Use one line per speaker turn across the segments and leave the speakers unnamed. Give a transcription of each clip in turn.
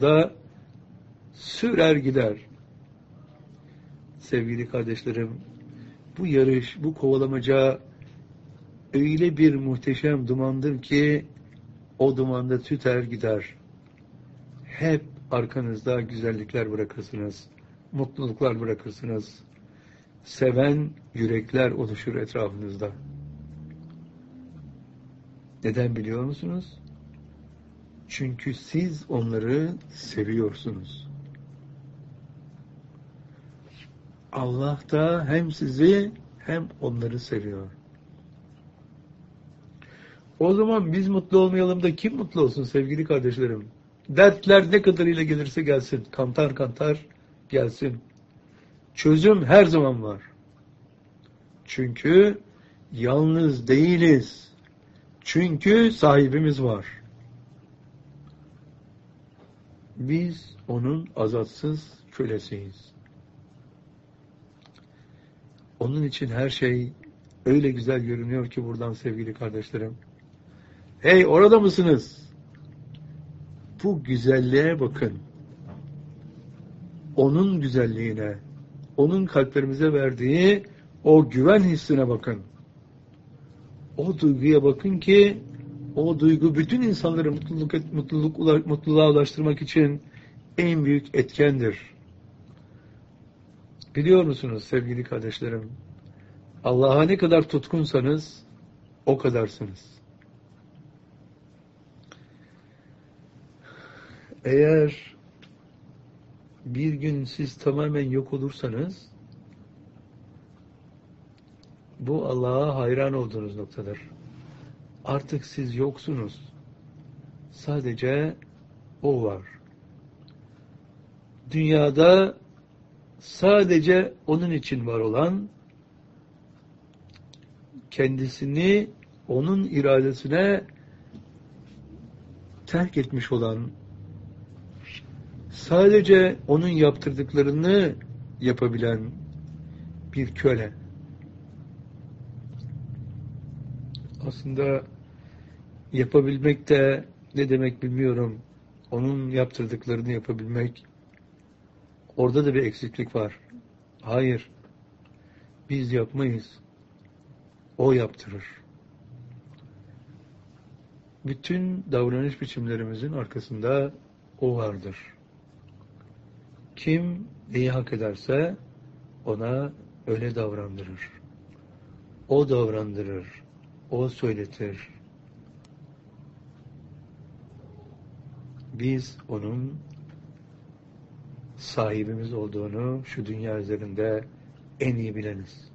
arkanızda sürer gider. Sevgili kardeşlerim, bu yarış, bu kovalamaca öyle bir muhteşem dumandır ki o dumanda tüter gider. Hep arkanızda güzellikler bırakırsınız, mutluluklar bırakırsınız. Seven yürekler oluşur etrafınızda. Neden biliyor musunuz? Çünkü siz onları seviyorsunuz. Allah da hem sizi hem onları seviyor. O zaman biz mutlu olmayalım da kim mutlu olsun sevgili kardeşlerim? Dertler ne kadarıyla gelirse gelsin, kantar kantar gelsin. Çözüm her zaman var. Çünkü yalnız değiliz. Çünkü sahibimiz var. Biz onun azatsız kölesiyiz. Onun için her şey öyle güzel görünüyor ki buradan sevgili kardeşlerim. Hey, orada mısınız? Bu güzelliğe bakın. Onun güzelliğine, onun kalplerimize verdiği o güven hissine bakın. O duyguya bakın ki o duygu bütün insanları mutluluğa ulaştırmak için en büyük etkendir. Biliyor musunuz sevgili kardeşlerim? Allah'a ne kadar tutkunsanız o kadarsınız. Eğer bir gün siz tamamen yok olursanız bu Allah'a hayran olduğunuz noktadır. Artık siz yoksunuz. Sadece o var. Dünyada sadece onun için var olan, kendisini onun iradesine terk etmiş olan, sadece onun yaptırdıklarını yapabilen bir köle. Aslında yapabilmek de ne demek bilmiyorum. Onun yaptırdıklarını yapabilmek, orada da bir eksiklik var. Hayır, biz yapmayız. O yaptırır. Bütün davranış biçimlerimizin arkasında o vardır. Kim neyi hak ederse ona öyle davrandırır. O davrandırır. O söyletir. Biz onun sahibimiz olduğunu şu dünya üzerinde en iyi bileniz.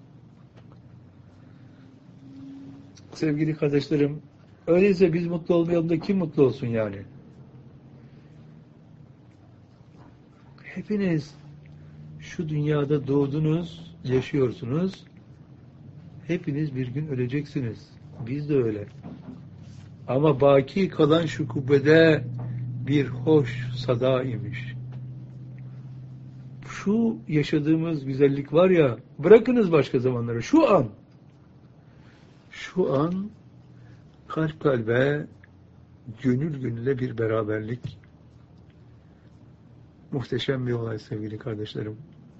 Sevgili kardeşlerim, öyleyse biz mutlu olmayalım da kim mutlu olsun yani? Hepiniz şu dünyada doğdunuz, yaşıyorsunuz. Hepiniz bir gün öleceksiniz. Biz de öyle. Ama baki kalan şu kubbede bir hoş sada imiş. Şu yaşadığımız güzellik var ya, bırakınız başka zamanları. Şu an kalp kalbe, gönül gönüle bir beraberlik. Muhteşem bir olay sevgili kardeşlerim.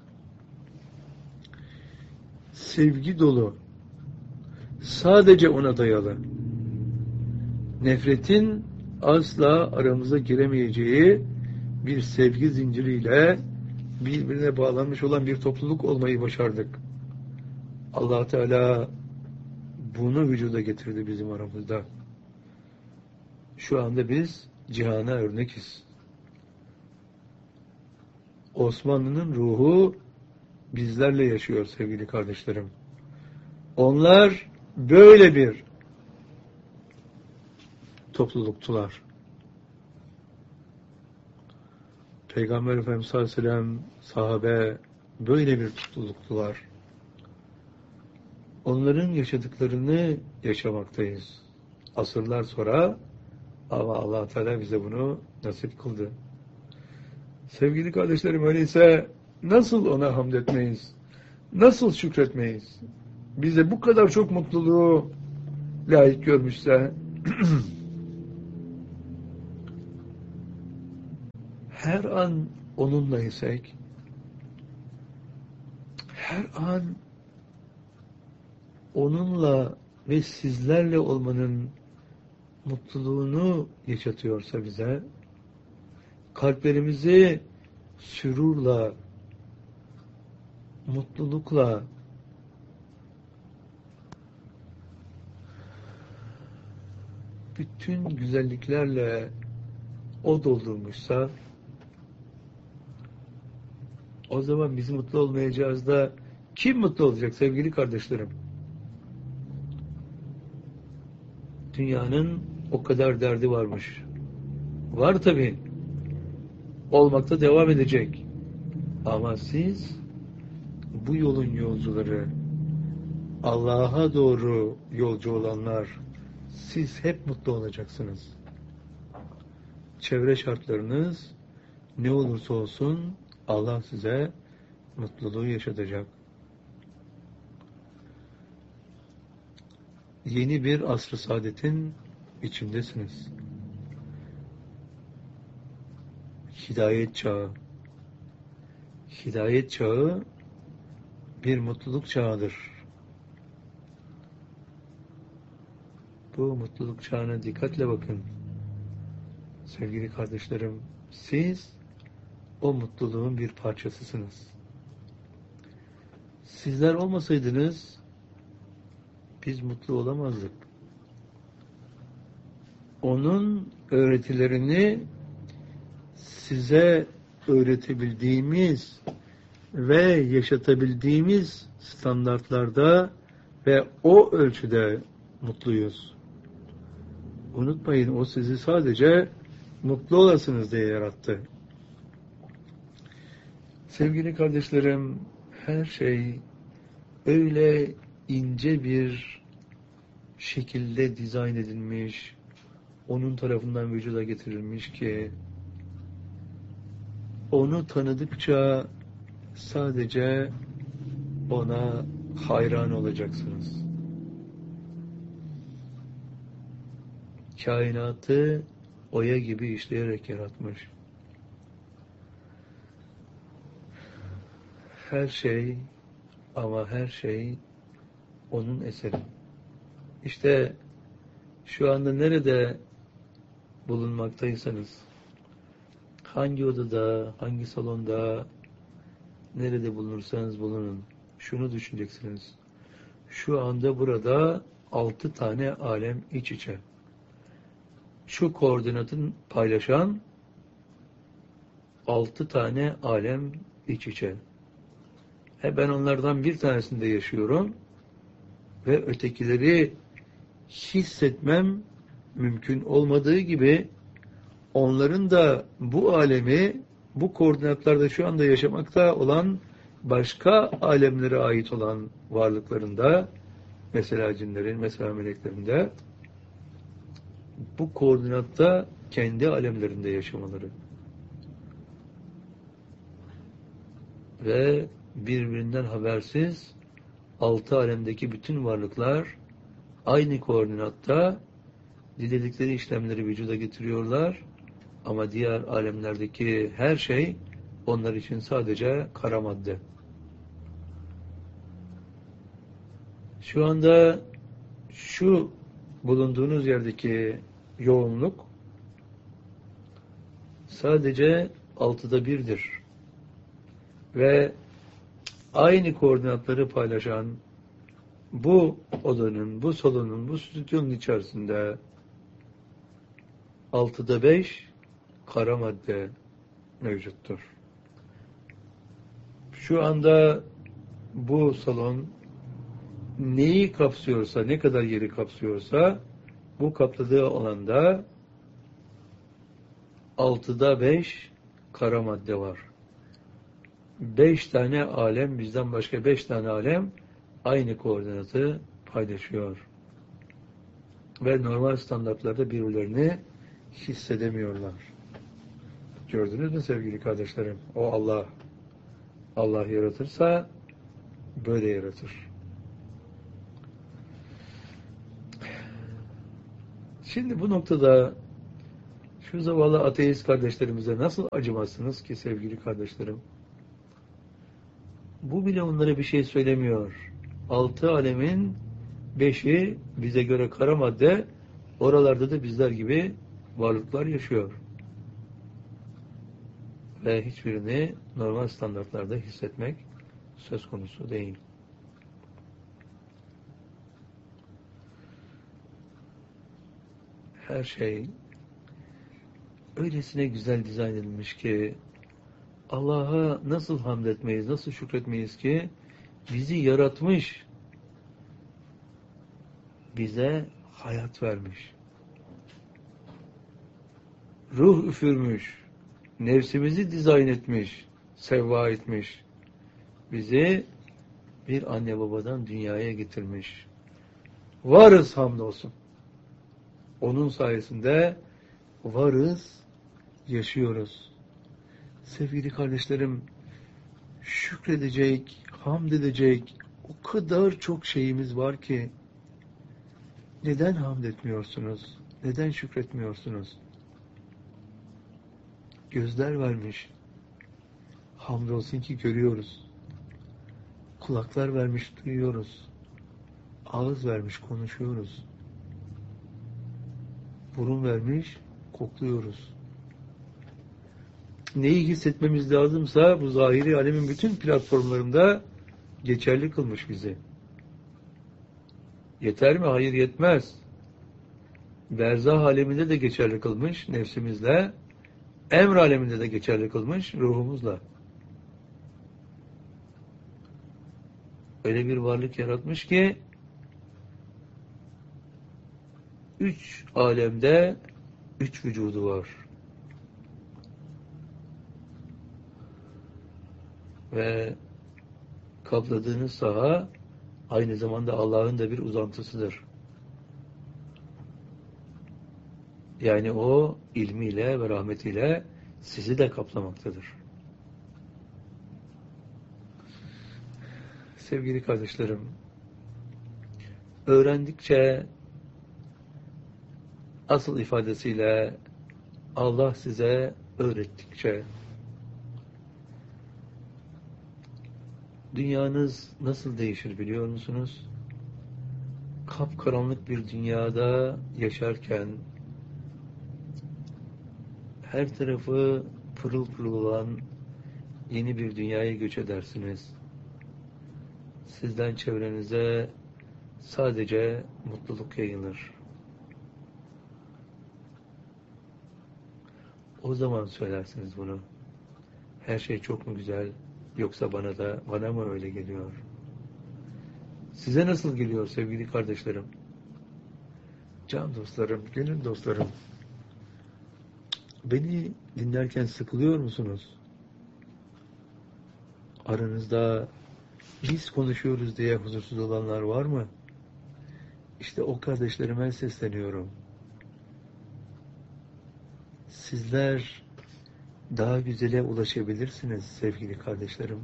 Sevgi dolu, sadece ona dayalı. Nefretin asla aramıza giremeyeceği bir sevgi zinciriyle birbirine bağlanmış olan bir topluluk olmayı başardık. Allah Teala bunu vücuda getirdi bizim aramızda. Şu anda biz cihana örnekiz. Osmanlı'nın ruhu bizlerle yaşıyor sevgili kardeşlerim. Onlar böyle bir topluluktular. Peygamber Efendimiz sallallahu aleyhi ve sellem, sahabe böyle bir topluluktular. Onların yaşadıklarını yaşamaktayız. Asırlar sonra ama Allah Teala bize bunu nasip kıldı. Sevgili kardeşlerim, öyleyse nasıl ona hamd etmeyiz? Nasıl şükretmeyiz? Bize bu kadar çok mutluluğu layık görmüşse her an onunla isek, her an onunla ve sizlerle olmanın mutluluğunu yaşatıyorsa bize, kalplerimizi sürurla, mutlulukla, bütün güzelliklerle o doldurmuşsa, o zaman biz mutlu olmayacağız da kim mutlu olacak sevgili kardeşlerim? Dünyanın o kadar derdi varmış. Var tabii. Olmakta devam edecek. Ama siz bu yolun yolcuları, Allah'a doğru yolcu olanlar, siz hep mutlu olacaksınız. Çevre şartlarınız ne olursa olsun Allah size mutluluğu yaşatacak. Yeni bir asr-ı saadetin içindesiniz. Hidayet çağı. Hidayet çağı bir mutluluk çağıdır. Bu mutluluk çağına dikkatle bakın. Sevgili kardeşlerim, siz o mutluluğun bir parçasısınız. Sizler olmasaydınız biz mutlu olamazdık. Onun öğretilerini size öğretebildiğimiz ve yaşatabildiğimiz standartlarda ve o ölçüde mutluyuz. Unutmayın, o sizi sadece mutlu olasınız diye yarattı. Sevgili kardeşlerim, her şey öyle ince bir şekilde dizayn edilmiş, onun tarafından vücuda getirilmiş ki onu tanıdıkça sadece ona hayran olacaksınız. Kainatı oya gibi işleyerek yaratmış. Her şey ama her şey onun eseri. İşte şu anda nerede bulunmaktaysanız, hangi odada, hangi salonda, nerede bulunursanız bulunun, şunu düşüneceksiniz. Şu anda burada 6 tane alem iç içe. Şu koordinatın paylaşan 6 tane alem iç içe. Ben onlardan bir tanesinde yaşıyorum ve ötekileri hissetmem mümkün olmadığı gibi onların da bu alemi, bu koordinatlarda şu anda yaşamakta olan başka alemlere ait olan varlıklarında, mesela cinlerin, mesela meleklerinde, bu koordinatta kendi alemlerinde yaşamaları. Ve birbirinden habersiz 6 alemdeki bütün varlıklar aynı koordinatta diledikleri işlemleri vücuda getiriyorlar ama diğer alemlerdeki her şey onlar için sadece kara madde. Şu anda şu bulunduğunuz yerdeki yoğunluk sadece 6'da 1'dir. Ve aynı koordinatları paylaşan bu odanın, bu salonun, bu stüdyonun içerisinde 6'da 5 kara madde mevcuttur. Şu anda bu salon neyi kapsıyorsa, ne kadar yeri kapsıyorsa bu kapladığı alanda 6'da 5 kara madde var. 5 tane alem, bizden başka 5 tane alem aynı koordinatı paylaşıyor. Ve normal standartlarda birbirlerini hissedemiyorlar. Gördünüz mü sevgili kardeşlerim? O Allah. Allah yaratırsa böyle yaratır. Şimdi bu noktada Şu zavallı ateist kardeşlerimize nasıl acımazsınız ki sevgili kardeşlerim? Bu bile onlara bir şey söylemiyor. 6 alemin 5'i bize göre kara madde, oralarda da bizler gibi varlıklar yaşıyor. Ve hiçbirini normal standartlarda hissetmek söz konusu değil. Her şey öylesine güzel dizayn edilmiş ki Allah'a nasıl hamd etmeyiz, nasıl şükretmeyiz ki bizi yaratmış, bize hayat vermiş, ruh üfürmüş, nefsimizi dizayn etmiş, sevva etmiş, bizi bir anne babadan dünyaya getirmiş. Varız hamdolsun. Onun sayesinde varız, yaşıyoruz. Sevgili kardeşlerim, şükredecek, hamd edecek o kadar çok şeyimiz var ki neden hamd etmiyorsunuz? Neden şükretmiyorsunuz? Gözler vermiş. Hamdolsun ki görüyoruz. Kulaklar vermiş, duyuyoruz. Ağız vermiş, konuşuyoruz. Burun vermiş, kokluyoruz. Neyi hissetmemiz lazımsa bu zahiri alemin bütün platformlarında geçerli kılmış bizi. Yeter mi? Hayır, yetmez. Berzah aleminde de geçerli kılmış nefsimizle, emr aleminde de geçerli kılmış ruhumuzla. Öyle bir varlık yaratmış ki 3 alemde 3 vücudu var. Ve kapladığınız saha aynı zamanda Allah'ın da bir uzantısıdır. Yani o ilmiyle ve rahmetiyle sizi de kaplamaktadır. Sevgili kardeşlerim, öğrendikçe asıl ifadesiyle Allah size öğrettikçe dünyanız nasıl değişir biliyor musunuz? Kapkaranlık bir dünyada yaşarken her tarafı pırıl pırıl olan yeni bir dünyaya göç edersiniz. Sizden çevrenize sadece mutluluk yayılır. O zaman söylersiniz bunu. Her şey çok mu güzel, yoksa bana mı öyle geliyor? Size nasıl geliyor sevgili kardeşlerim? Can dostlarım, gönül dostlarım. Beni dinlerken sıkılıyor musunuz? Aranızda biz konuşuyoruz diye huzursuz olanlar var mı? İşte o kardeşlerime sesleniyorum. Sizler daha güzele ulaşabilirsiniz sevgili kardeşlerim.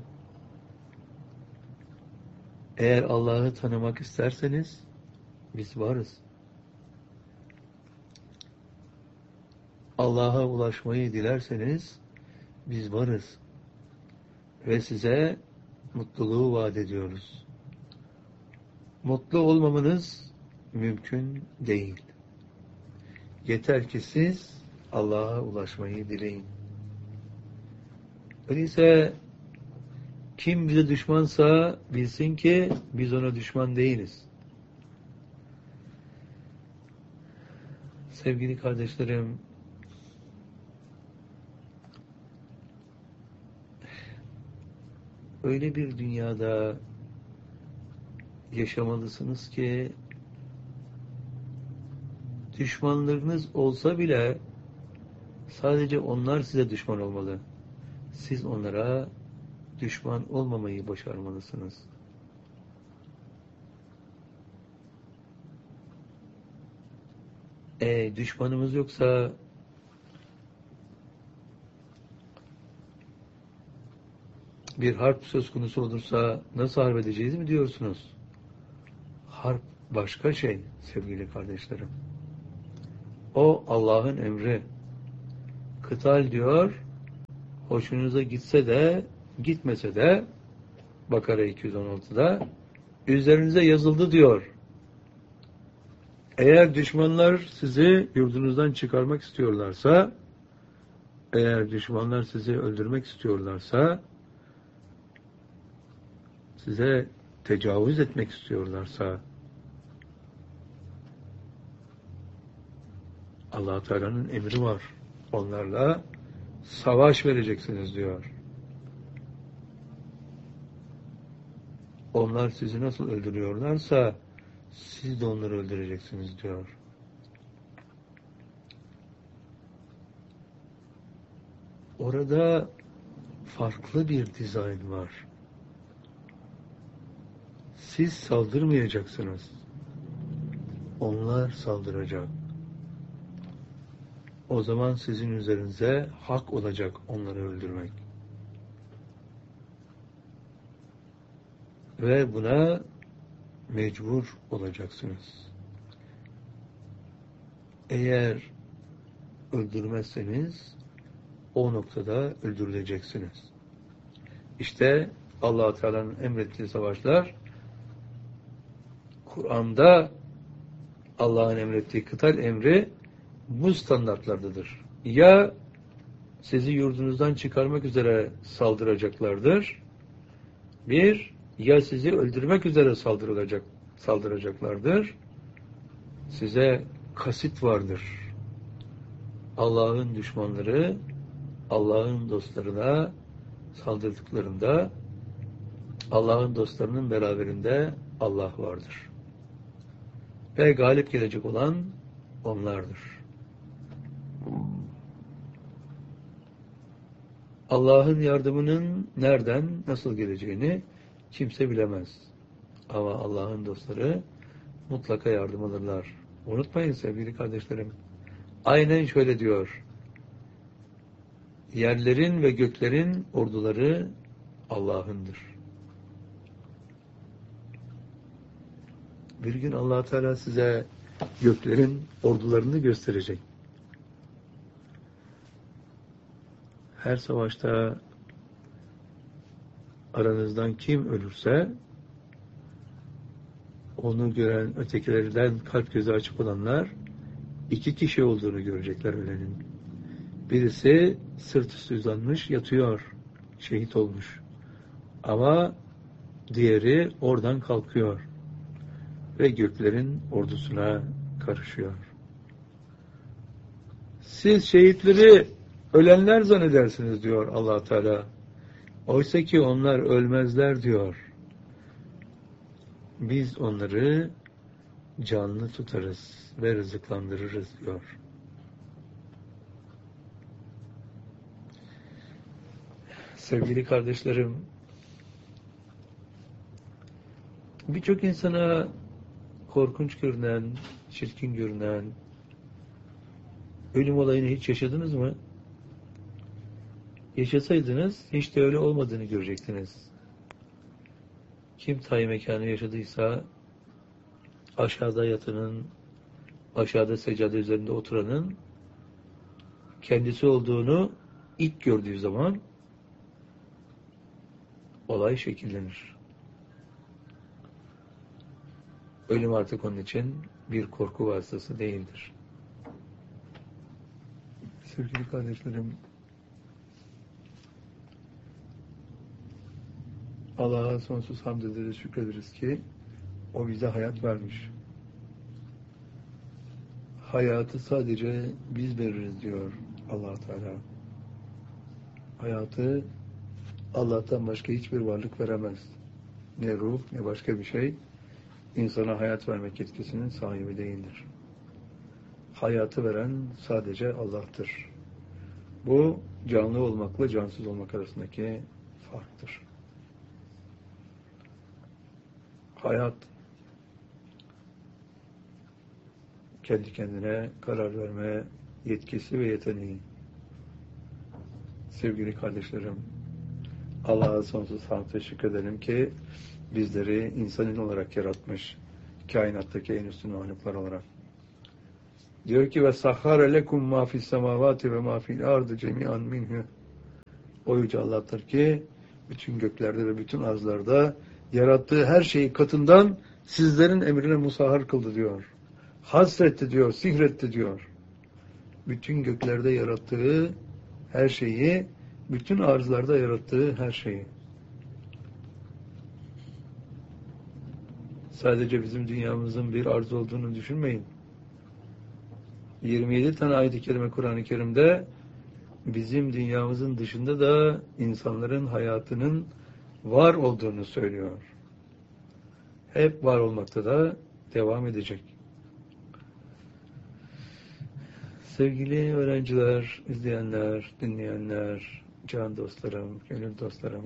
Eğer Allah'ı tanımak isterseniz biz varız. Allah'a ulaşmayı dilerseniz biz varız. Ve size mutluluğu vaat ediyoruz. Mutlu olmamanız mümkün değil. Yeter ki siz Allah'a ulaşmayı dileyin. Öyleyse kim bize düşmansa bilsin ki biz ona düşman değiliz. Sevgili kardeşlerim, öyle bir dünyada yaşamalısınız ki düşmanlarınız olsa bile sadece onlar size düşman olmalı. Siz onlara düşman olmamayı başarmalısınız. Düşmanımız yoksa bir harp söz konusu olursa nasıl harp edeceğiz mi diyorsunuz? Harp başka şey sevgili kardeşlerim. O Allah'ın emri. kıtal diyor, hoşunuza gitse de, gitmese de, Bakara 216'da, üzerinize yazıldı diyor. Eğer düşmanlar sizi yurdunuzdan çıkarmak istiyorlarsa, eğer düşmanlar sizi öldürmek istiyorlarsa, size tecavüz etmek istiyorlarsa, Allah Teala'nın emri var. Onlarla savaş vereceksiniz diyor. Onlar sizi nasıl öldürüyorlarsa siz de onları öldüreceksiniz diyor. Orada farklı bir dizayn var. Siz saldırmayacaksınız. Onlar saldıracak. O zaman sizin üzerinize hak olacak onları öldürmek. Ve buna mecbur olacaksınız. Eğer öldürmezseniz o noktada öldürüleceksiniz. İşte Allah Teala'nın emrettiği savaşlar Kur'an'da Allah'ın emrettiği kıtal emri bu standartlardadır. Ya sizi yurdunuzdan çıkarmak üzere saldıracaklardır. Ya sizi öldürmek üzere saldıracaklardır. Size kasit vardır. Allah'ın düşmanları Allah'ın dostlarına saldırdıklarında Allah'ın dostlarının beraberinde Allah vardır. Ve galip gelecek olan onlardır. Allah'ın yardımının nereden, nasıl geleceğini kimse bilemez. Ama Allah'ın dostları mutlaka yardım alırlar. Unutmayın sevgili kardeşlerim. Aynen şöyle diyor. Yerlerin ve göklerin orduları Allah'ındır. Bir gün Allah Teala size göklerin ordularını gösterecek. Her savaşta aranızdan kim ölürse onu gören ötekilerden kalp gözü açık olanlar 2 kişi olduğunu görecekler ölenin. Birisi sırt üstü uzanmış yatıyor, şehit olmuş. Ama diğeri oradan kalkıyor ve göklerin ordusuna karışıyor. Siz şehitleri ölenler zannedersiniz diyor Allah Teala. Oysa ki onlar ölmezler diyor. Biz onları canlı tutarız ve rızıklandırırız diyor. Sevgili kardeşlerim, birçok insana korkunç görünen, çirkin görünen ölüm olayını hiç yaşadınız mı? Yaşasaydınız hiç de öyle olmadığını görecektiniz. Kim tay mekanı yaşadıysa aşağıda yatanın, aşağıda seccade üzerinde oturanın kendisi olduğunu ilk gördüğü zaman olay şekillenir. Ölüm artık onun için bir korku vasıtası değildir. Sevgili kardeşlerim, Allah'a sonsuz hamd ederiz, şükrederiz ki o bize hayat vermiş. Hayatı sadece biz veririz diyor Allah Teala. Hayatı Allah'tan başka hiçbir varlık veremez. Ne ruh ne başka bir şey insana hayat vermek yetkisinin sahibi değildir. Hayatı veren sadece Allah'tır. Bu canlı olmakla cansız olmak arasındaki farktır. Hayat kendi kendine karar verme yetkisi ve yeteneği. Sevgili kardeşlerim, Allah'a sonsuz hamd teşekkür ederim ki bizleri insanın olarak yaratmış, kainattaki en üstün varlıklar olarak. Diyor ki ve sahhara lekum ma fis semavati ve ma fil ardı cemi'an minhu. O yüce Allah'tır ki bütün göklerde ve bütün arzlarda yarattığı her şeyi katından sizlerin emrine musahhar kıldı diyor. Hasretti diyor, sihretti diyor. Bütün göklerde yarattığı her şeyi, bütün arzlarda yarattığı her şeyi. Sadece bizim dünyamızın bir arz olduğunu düşünmeyin. 27 tane ayet-i kerime Kur'an-ı Kerim'de bizim dünyamızın dışında da insanların hayatının var olduğunu söylüyor. Hep var olmakta da devam edecek. Sevgili öğrenciler, izleyenler, dinleyenler, can dostlarım, gönül dostlarım,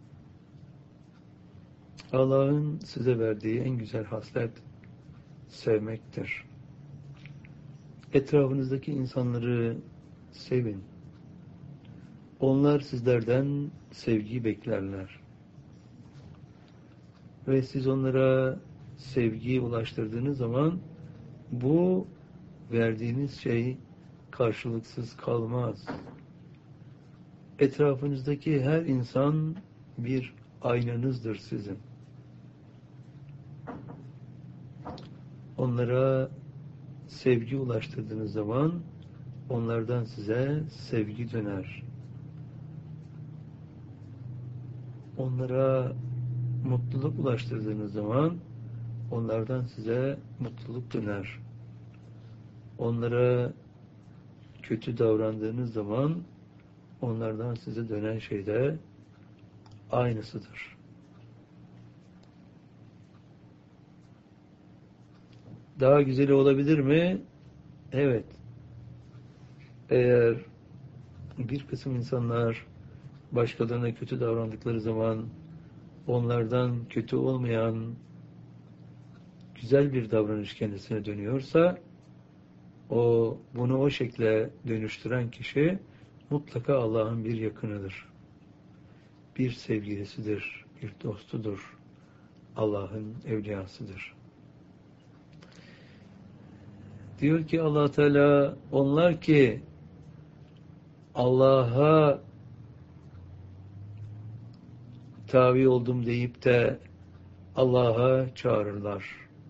Allah'ın size verdiği en güzel haslet sevmektir. Etrafınızdaki insanları sevin. Onlar sizlerden sevgi beklerler. Ve siz onlara sevgiyi ulaştırdığınız zaman bu verdiğiniz şey karşılıksız kalmaz. Etrafınızdaki her insan bir aynanızdır sizin. Onlara sevgi ulaştırdığınız zaman onlardan size sevgi döner. Onlara mutluluk ulaştırdığınız zaman onlardan size mutluluk döner. Onlara kötü davrandığınız zaman onlardan size dönen şey de aynısıdır. Daha güzeli olabilir mi? Evet. Eğer bir kısım insanlar başkalarına kötü davrandıkları zaman onlardan kötü olmayan güzel bir davranış kendisine dönüyorsa bunu o şekle dönüştüren kişi mutlaka Allah'ın bir yakınıdır. Bir sevgilisidir, bir dostudur. Allah'ın evliyasıdır. Diyor ki Allah Teala, onlar ki Allah'a tabi oldum deyip de Allah'a çağırırlar.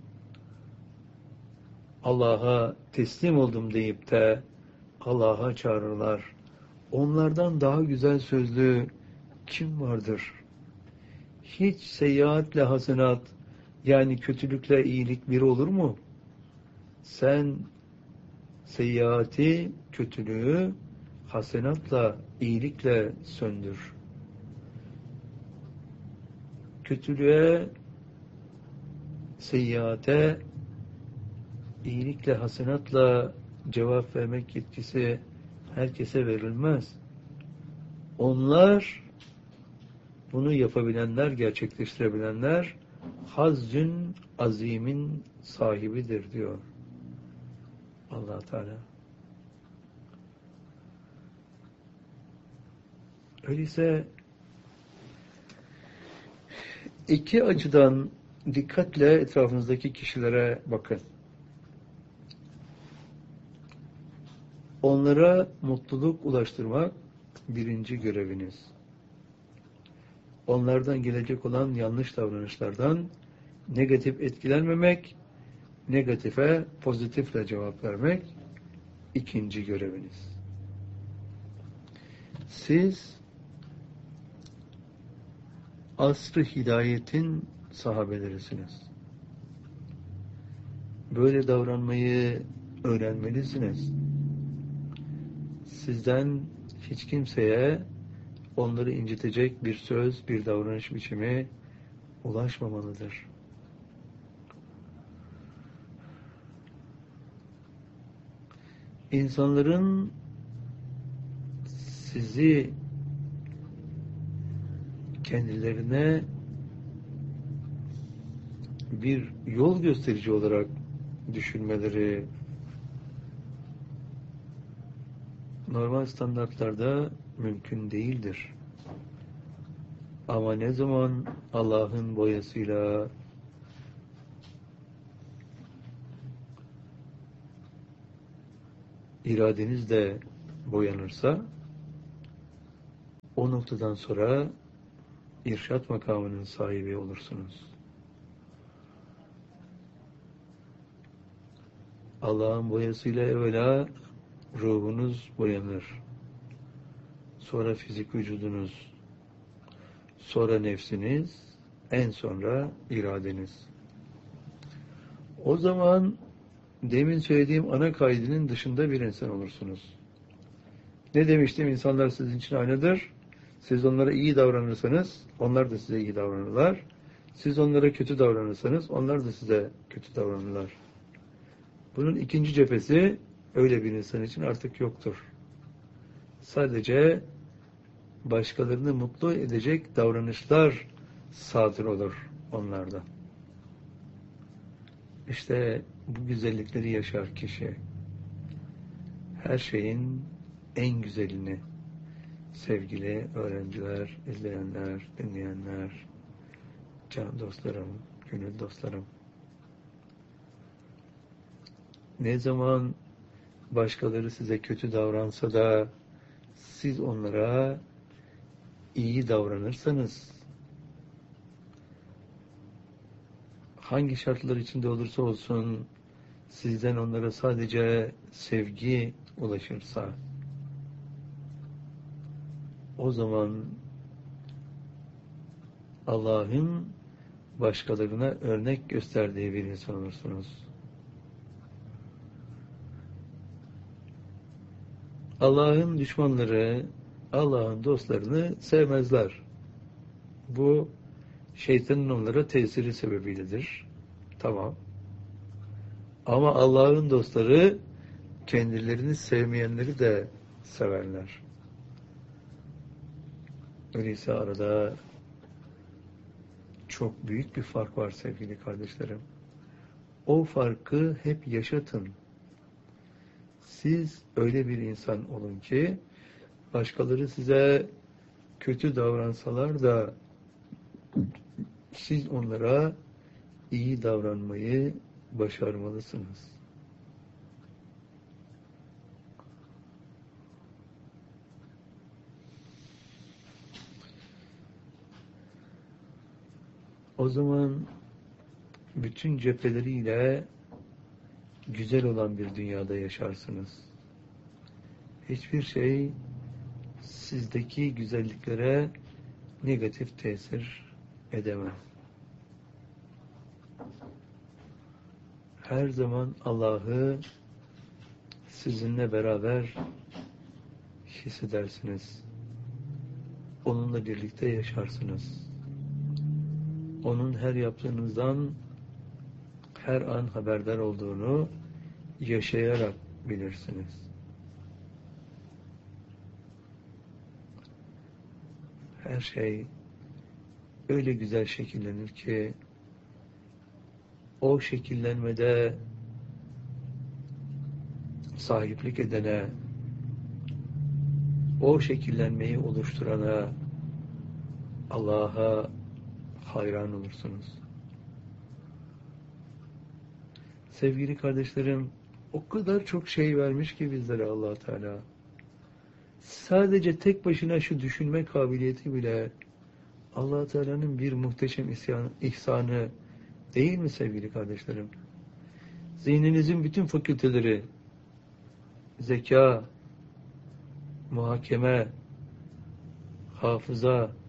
Allah'a teslim oldum deyip de Allah'a çağırırlar. Onlardan daha güzel sözlü kim vardır? Hiç seyyiatle hasenat, yani kötülükle iyilik bir olur mu? Sen seyyiati, kötülüğü hasenatla, iyilikle söndür. Kötülüğe, seyyiate, iyilikle, hasenatla cevap vermek yetkisi herkese verilmez. Onlar, bunu yapabilenler, gerçekleştirebilenler, hazzün azimin sahibidir diyor Allah Teala. Öyleyse iki açıdan dikkatle etrafınızdaki kişilere bakın. Onlara mutluluk ulaştırmak birinci göreviniz. Onlardan gelecek olan yanlış davranışlardan negatif etkilenmemek, negatife pozitifle cevap vermek ikinci göreviniz. Siz asr-ı hidayetin sahabelerisiniz. Böyle davranmayı öğrenmelisiniz. Sizden hiç kimseye onları incitecek bir söz, bir davranış biçimi ulaşmamalıdır. İnsanların sizi kendilerine bir yol gösterici olarak düşünmeleri normal standartlarda mümkün değildir. Ama ne zaman Allah'ın boyasıyla iradeniz de boyanırsa, o noktadan sonra irşat makamının sahibi olursunuz. Allah'ın boyasıyla evvela ruhunuz boyanır. Sonra fizik vücudunuz, sonra nefsiniz, en sonra iradeniz. O zaman demin söylediğim ana kaidenin dışında bir insan olursunuz. Ne demiştim? İnsanlar sizin için aynıdır. Siz onlara iyi davranırsanız, onlar da size iyi davranırlar. Siz onlara kötü davranırsanız, onlar da size kötü davranırlar. Bunun ikinci cephesi, öyle bir insan için artık yoktur. Sadece başkalarını mutlu edecek davranışlar sadır olur onlardan. İşte bu güzellikleri yaşar kişi. Her şeyin en güzelini, sevgili öğrenciler, izleyenler, dinleyenler, can dostlarım, gönül dostlarım. Ne zaman başkaları size kötü davransa da siz onlara iyi davranırsanız, hangi şartlar içinde olursa olsun sizden onlara sadece sevgi ulaşırsa, o zaman Allah'ın başkalarına örnek gösterdiği bir insan olursunuz. Allah'ın düşmanları, Allah'ın dostlarını sevmezler. Bu şeytanın onlara tesiri sebebiyledir. Tamam. Ama Allah'ın dostları kendilerini sevmeyenleri de severler. Öyleyse arada çok büyük bir fark var sevgili kardeşlerim. O farkı hep yaşatın. Siz öyle bir insan olun ki başkaları size kötü davransalar da siz onlara iyi davranmayı başarmalısınız. O zaman bütün cepheleriyle güzel olan bir dünyada yaşarsınız. Hiçbir şey sizdeki güzelliklere negatif tesir edemez. Her zaman Allah'ı sizinle beraber hissedersiniz. Onunla birlikte yaşarsınız. Onun her yaptığınızdan her an haberdar olduğunu yaşayarak bilirsiniz. Her şey öyle güzel şekillenir ki o şekillenmede sahiplik edene, o şekillenmeyi oluşturana, Allah'a hayran olursunuz. Sevgili kardeşlerim, o kadar çok şey vermiş ki bizlere Allah Teala. Sadece tek başına şu düşünme kabiliyeti bile Allah Teala'nın bir muhteşem ihsanı değil mi sevgili kardeşlerim? Zihninizin bütün fakülteleri, zeka, muhakeme, hafıza,